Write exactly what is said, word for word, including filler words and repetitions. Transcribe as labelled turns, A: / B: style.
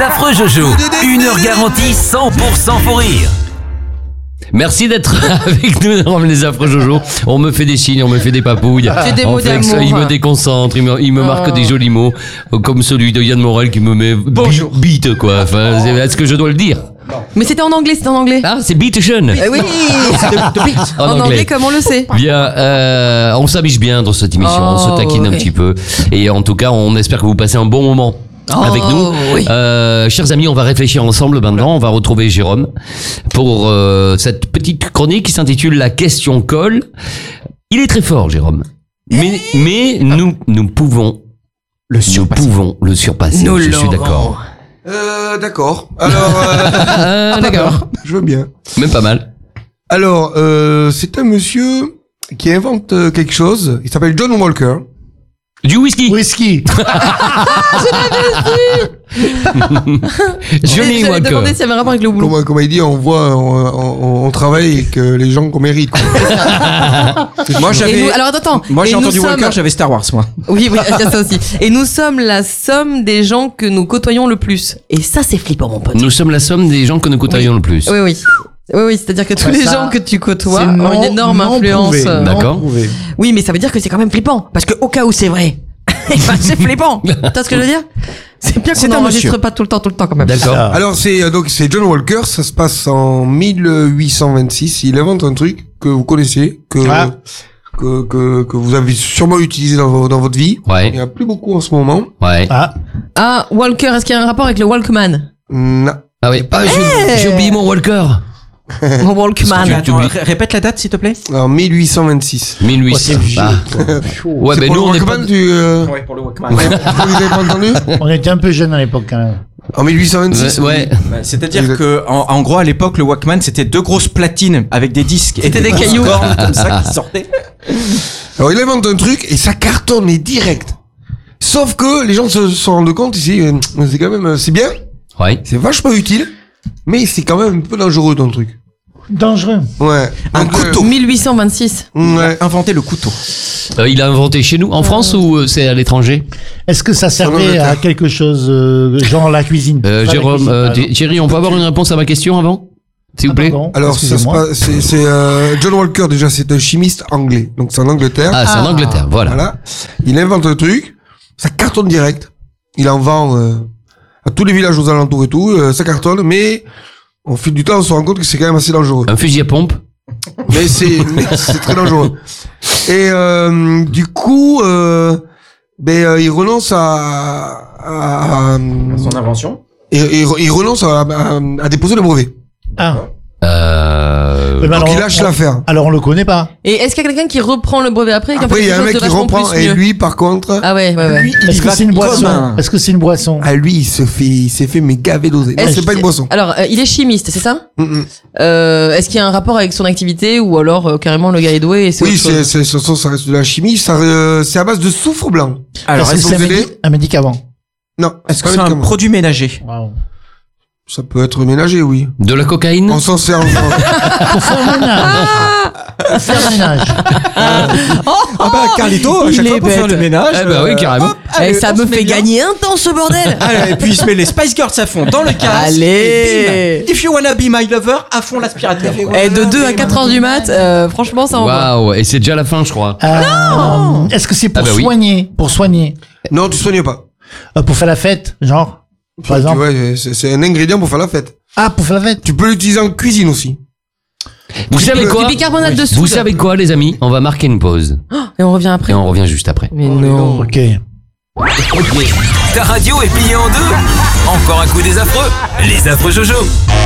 A: affreux Jojo. Une heure garantie cent pour cent pour rire.
B: Merci d'être avec nous dans les affreux Jojo. On me fait des signes, on me fait des papouilles.
C: C'est des
B: On
C: mots
B: fait que ça,
C: d'amour.
B: il me déconcentre, il me, il me
C: Oh.
B: marque des jolis mots, comme celui de Yann Morel qui me met
D: Bonjour.
B: bi- bite quoi. Enfin, c'est- est-ce que je dois le dire?
C: Mais c'était en anglais, c'était en anglais.
B: Ah, c'est beat jeune.
C: Eh oui,
B: En
C: en anglais.
B: anglais.
C: comme on le sait.
B: Bien, euh, on s'amuse bien dans cette émission, on
C: Oh,
B: se taquine un
C: oui.
B: petit peu, et en tout cas, on espère que vous passez un bon moment. Avec nous,
C: Oh, oui.
B: euh, chers amis, on va réfléchir ensemble maintenant. On va retrouver Jérôme pour euh, cette petite chronique qui s'intitule La question colle. Il est très fort, Jérôme, mais mais nous nous pouvons
D: Le
B: nous
D: surpasser.
B: pouvons le surpasser.
C: Nous
B: Je suis
C: l'aurons.
B: d'accord.
E: Euh, d'accord. Alors, euh,
B: Ah, d'accord,
E: je veux bien.
B: même pas mal.
E: Alors, euh, c'est un monsieur qui invente euh, quelque chose. Il s'appelle John Walker.
B: Du whisky.
F: Whisky.
B: Johnny
C: J'avais
B: Walker.
C: demandé s'il y avait un rapport avec le boulot.
E: Comme, comme il dit, on voit, on, on, on travaille avec euh, les gens qu'on mérite. quoi.
D: Moi,
C: Et
D: j'avais.
C: nous, alors attends, attends.
D: Moi, j'ai
C: Et nous
D: entendu Walker,
C: sommes-
D: j'avais Star Wars, moi.
C: Oui, oui, il y a ça aussi. Et nous sommes la somme des gens que nous côtoyons le plus. Et ça, c'est flippant, mon pote.
B: Nous sommes la somme des gens que nous côtoyons le plus.
C: Oui, oui. Oui, oui, c'est-à-dire que tous
F: Ouais,
C: les
F: ça,
C: gens que tu côtoies
F: C'est
C: ont
F: non-
C: une énorme
F: non
C: influence.
F: prouvé,
C: euh,
F: non
B: D'accord.
F: prouvé.
C: Oui, mais ça veut dire que c'est quand même flippant. Parce que au cas où c'est vrai, eh ben, c'est flippant. Tu vois ce que je veux dire? C'est bien
D: C'est
C: qu'on
D: un
C: n'enregistre
D: monsieur.
C: pas tout le temps, tout le temps quand même.
B: D'accord.
F: Ah.
E: Alors, c'est euh, donc c'est John Walker. Ça se passe en mille huit cent vingt-six. Il invente un truc que vous connaissez, que
F: Ah.
E: que, que que vous avez sûrement utilisé dans, vo- dans votre vie. Il
B: Ouais,
E: n'y a plus beaucoup en ce moment.
B: ouais.
F: Ah,
C: Ah, Walker, est-ce qu'il y a un rapport avec le Walkman?
E: Non.
B: Ah oui. Ah, j'ai j'ai oublié mon Walker.
C: Mon Walkman.
B: Tu-
D: Attends, ré- répète la date, s'il te plaît.
E: En mille huit cent vingt-six.
B: mille huit
F: oh,
B: cents.
F: c'est vieux.
B: Ah.
F: quoi.
B: Ouais,
E: C'est
B: ben
E: pour
B: nous
E: le
B: on est pas.
E: Walkman, tu, euh,
D: Ouais, pour le Walkman.
E: vous l'avez pas entendu?
F: On était un peu jeunes à l'époque quand même.
E: En mille huit cent vingt-six.
B: Ouais.
D: Bah, C'est-à-dire
E: Exact.
D: que, en, en gros, à l'époque, le Walkman, c'était deux grosses platines avec des disques et
C: C'était des
D: grosses
C: cailloux.
D: cornes comme ça qui sortaient.
E: Alors il invente un truc et ça cartonne mais direct. Sauf que les gens se sont rendus compte ici, euh, c'est quand même, euh, c'est bien,
B: Ouais.
E: c'est vachement utile, mais c'est quand même un peu dangereux dans le truc.
F: Dangereux.
E: Ouais.
D: Un
E: Donc, euh,
D: couteau.
C: mille huit cent vingt-six.
E: Ouais.
D: Inventer le couteau.
B: Euh, il a inventé chez nous, en France ou euh, c'est à l'étranger?
F: Est-ce que ça servait
E: Angleterre.
F: à quelque chose, euh, genre la cuisine
B: Euh,
F: Pas la
B: Jérôme,
F: cuisine,
B: euh,
F: par exemple.
B: Thierry, on peut avoir une réponse à ma question avant, s'il vous
F: Ah,
B: plaît?
F: pardon,
E: Alors ça se
F: excusez-moi.
E: passe, c'est, c'est euh, John Walker déjà, c'est un chimiste anglais, donc c'est en Angleterre.
B: Ah, c'est en
C: Ah.
B: Angleterre, voilà.
E: Voilà. Il invente un truc, ça cartonne direct. Il en vend euh, à tous les villages aux alentours et tout, euh, ça cartonne, mais au fil du temps, on se rend compte que c'est quand même assez dangereux.
B: Un fusil à pompe.
E: Mais c'est, mais c'est très dangereux. Et euh, du coup, euh, ben euh, il renonce à, à, à-
D: Son invention.
E: et, et- il renonce à, à, à déposer le brevet.
F: Ah.
B: Euh...
F: Mais
E: Donc
F: alors,
E: il lâche
F: on-
E: l'affaire.
F: Alors on le connaît pas.
C: Et est-ce qu'il y a quelqu'un qui reprend le brevet après et qui en fait
E: Après, il y a un
C: quelque
E: mec
C: chose
E: qui
C: de vachement
E: reprend
C: plus
E: et
C: mieux?
E: lui, par contre,
C: Ah ouais, ouais, ouais.
D: Lui, il
F: Est-ce que
D: va
F: c'est une
D: comme
F: boisson
D: un-
F: Est-ce que c'est une boisson
E: à lui, il se fait, il s'est fait mais gaver dosé. Non,
C: Est-ce
E: c'est pas
C: qu'il-
E: une boisson.
C: Alors, euh, il est chimiste, c'est ça?
E: Mm, mm.
C: Euh, est-ce qu'il y a un rapport avec son activité ou alors euh, carrément le gars est doué et c'est
E: Oui,
C: autre chose?
E: c'est, c'est, ça, ça reste de la chimie. Ça, euh, c'est à base de soufre blanc.
D: Alors,
F: Est-ce que
D: est-ce
F: c'est un,
E: que vous
F: médi-
E: aidez
F: un médicament
E: Non,
D: est-ce que
E: pas
D: c'est un
E: médicament.
D: produit ménager?
F: Waouh.
E: Ça peut être ménager, oui.
B: De la cocaïne.
E: On s'en sert. en-
F: Pour faire le ménage. Pour faire le ménage.
D: Ah bah, Carlito, à
C: il
D: chaque
C: est
D: fois pour faire
C: bête.
D: le ménage.
B: Eh bah oui,
D: euh,
B: carrément.
D: hop,
C: Eh,
D: allez,
C: ça
D: on
C: me
D: se met
C: fait
D: bien.
C: gagner un temps ce bordel!
D: Allez, et puis il se met les Spice Girls à fond dans le casque.
C: Allez.
D: Et bim. If you wanna be my lover, à fond l'aspirateur.
C: Et de deux à quatre heures du mat, euh, franchement, ça envoie.
B: Waouh, et c'est déjà la fin, je crois.
F: Euh, Est-ce que c'est pour
B: Ah bah oui.
F: soigner Pour soigner
E: Non, tu soignes pas.
F: Euh, Pour faire la fête, genre Par
E: Tu
F: exemple.
E: vois, c'est, c'est un ingrédient pour faire la fête.
F: Ah, pour faire la fête.
E: Tu peux l'utiliser en cuisine aussi.
B: Vous savez quoi?
C: Du bicarbonate de soude.
B: Vous savez quoi, les amis? On va marquer une pause.
C: Et on revient après.
B: Et on revient juste après.
C: Mais non.
F: Ok.
A: Ta radio est pliée en deux. Encore un coup des affreux. Les affreux Jojo.